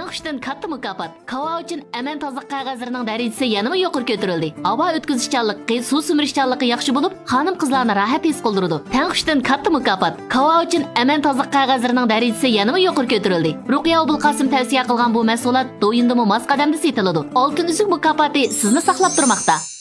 Tengxushdan katta mukofot. Qava uchun aman tozaliq qog'ozlarining darajasi yanada yuqori ko'tarildi. Havo o'tkazishchanligi, suv simirishchanligi yaxshi bo'lib, xonim-qizlarni rohat his qildiradi. Tengxushdan katta mukofot. Qava uchun aman tozaliq qog'ozlarining darajasi yanada yuqori ko'tarildi. Ruqiya Abulqosim tavsiya qilgan bu mahsulot do'yindimi mos qadamda setiladi. Oltin uzuk mukofoti sizni saqlab turmoqda.